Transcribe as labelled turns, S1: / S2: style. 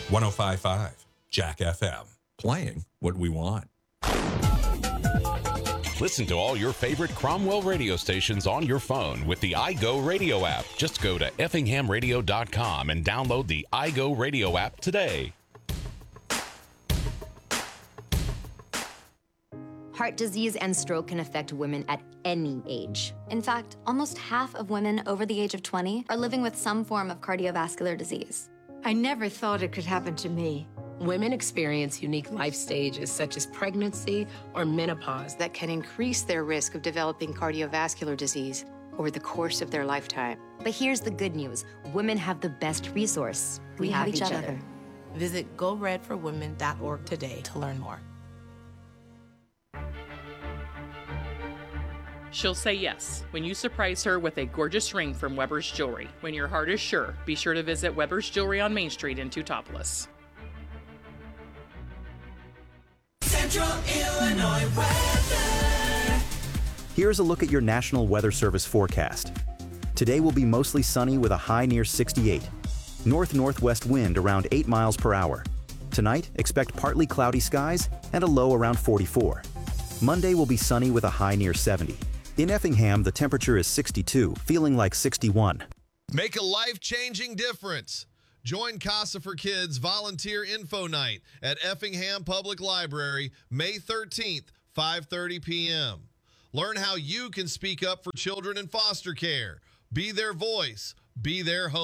S1: 105.5 Jack FM. Playing what we want.
S2: Listen to all your favorite Cromwell radio stations on your phone with the iGo Radio app. Just go to effinghamradio.com and download the iGo Radio app today.
S3: Heart disease and stroke can affect women at any age.
S4: In fact, almost half of women over the age of 20 are living with some form of cardiovascular disease.
S5: I never thought it could happen to me.
S6: Women experience unique life stages such as pregnancy or menopause
S7: that can increase their risk of developing cardiovascular disease over the course of their lifetime.
S3: But here's the good news. Women have the best resource.
S4: We have each other.
S8: Visit GoRedForWomen.org today to learn more.
S9: She'll say yes when you surprise her with a gorgeous ring from Weber's Jewelry. When your heart is sure, be sure to visit Weber's Jewelry on Main Street in Teutopolis.
S10: Central Illinois weather.
S11: Here's a look at your National Weather Service forecast. Today will be mostly sunny with a high near 68. North-northwest wind around 8 miles per hour. Tonight, expect partly cloudy skies and a low around 44. Monday will be sunny with a high near 70. In Effingham, the temperature is 62, feeling like 61.
S12: Make a life-changing difference. Join Casa for Kids Volunteer Info Night at Effingham Public Library, May 13th, 5:30 p.m. Learn how you can speak up for children in foster care. Be their voice. Be their hope.